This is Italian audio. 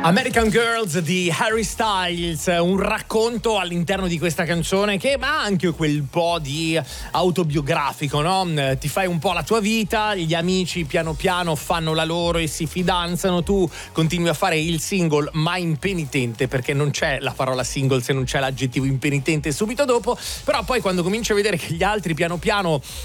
American Girls di Harry Styles, un racconto all'interno di questa canzone che ha anche quel po' di autobiografico, no? Ti fai un po' la tua vita, gli amici piano piano fanno la loro e si fidanzano, tu continui a fare il single ma impenitente, perché non c'è la parola single se non c'è l'aggettivo impenitente subito dopo, però poi quando cominci a vedere che gli altri piano piano